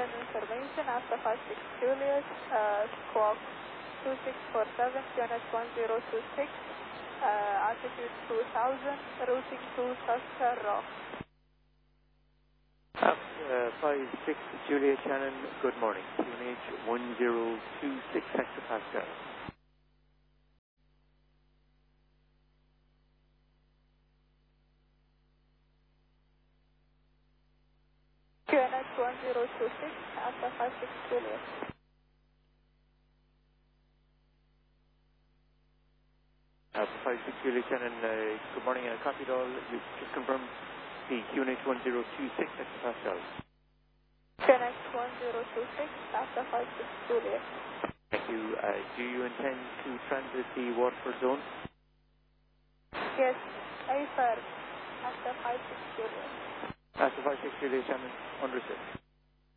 Shannon information after 56 Juliet, squawk 2647, QNH 1026, altitude 2000, routing to Tusker Rock. 56 Juliet Shannon, good morning. QNH 1026 hectopascal. QNH 1026 after 56 Juliet. Alpha 56 Juliet Shannon, good morning. Copied all. You just confirmed the QNH 1026 hectopascal. QNH 1026 after 56 Juliet. Thank you. Do you intend to transit the Waterford zone? Yes, affirm after 56 Juliet. After 56 Juliet Shannon, understood.